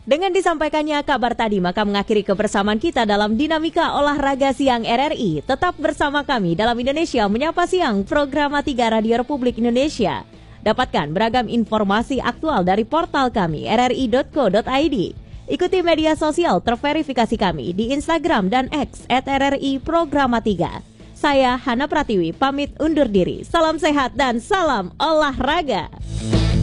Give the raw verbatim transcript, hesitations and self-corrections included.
Dengan disampaikannya kabar tadi, maka mengakhiri kebersamaan kita dalam Dinamika Olahraga Siang R R I. Tetap bersama kami dalam Indonesia Menyapa Siang, program tiga Radio Republik Indonesia. Dapatkan beragam informasi aktual dari portal kami r r i dot co dot i d. Ikuti media sosial terverifikasi kami di Instagram dan X at R R I Programa tiga. Saya Hana Pratiwi pamit undur diri. Salam sehat dan salam olahraga.